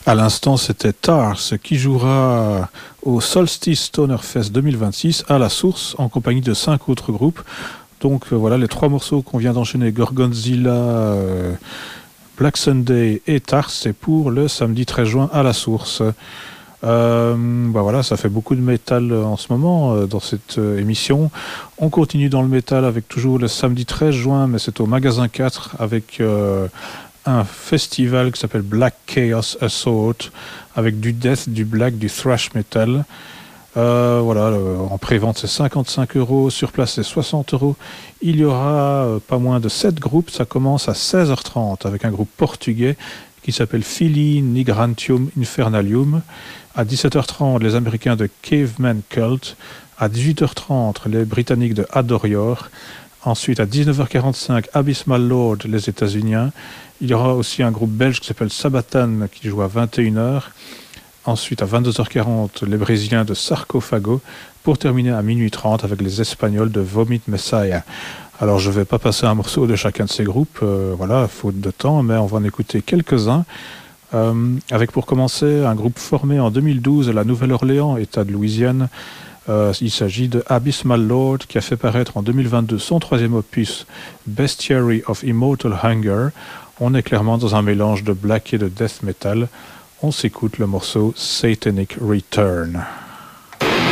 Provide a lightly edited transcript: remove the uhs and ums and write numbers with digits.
À l'instant, c'était Tars qui jouera au Solstice Stoner Fest 2026 à la Source en compagnie de 5 autres groupes. Donc voilà les 3 morceaux qu'on vient d'enchaîner, Gorgonzilla, Black Sunday et Tars, c'est pour le samedi 13 juin à la Source. Voilà, ça fait beaucoup de métal en ce moment dans cette émission. On continue dans le métal avec toujours le samedi 13 juin, mais c'est au Magasin 4 avec un festival qui s'appelle Black Chaos Assault avec du death, du black, du thrash metal. En pré-vente c'est 55 €, sur place c'est 60 €. Il y aura pas moins de 7 groupes, ça commence à 16h30 avec un groupe portugais qui s'appelle Fili Nigrantium Infernalium. À 17h30 les Américains de Caveman Cult. À 18h30 les Britanniques de Adorior. Ensuite à 19h45 Abysmal Lord, les États-Unis. Il y aura aussi un groupe belge qui s'appelle Sabatan qui joue à 21h. Ensuite, à 22h40, les Brésiliens de Sarcophago, pour terminer à minuit 30 avec les Espagnols de Vomit Messiah. Alors, je ne vais pas passer un morceau de chacun de ces groupes, faute de temps, mais on va en écouter quelques-uns. Avec pour commencer un groupe formé en 2012 à la Nouvelle-Orléans, État de Louisiane. Il s'agit de Abysmal Lord qui a fait paraître en 2022 son 3e opus, Bestiary of Immortal Hunger. On est clairement dans un mélange de black et de death metal. On s'écoute le morceau Satanic Return.